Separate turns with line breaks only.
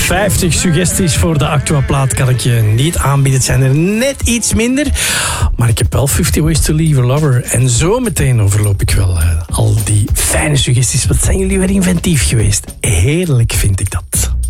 50 suggesties voor de Actua-plaat kan ik je niet aanbieden. Het zijn er net iets minder. Maar ik heb wel 50 Ways to Leave a Lover. En zo meteen overloop ik wel al die fijne suggesties. Wat zijn jullie weer inventief geweest. Heerlijk vind ik dat.